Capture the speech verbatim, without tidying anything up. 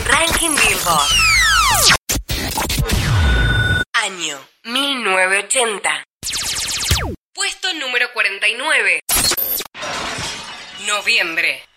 Ranking Billboard. Año mil novecientos ochenta. Puesto número cuarenta y nueve. Noviembre.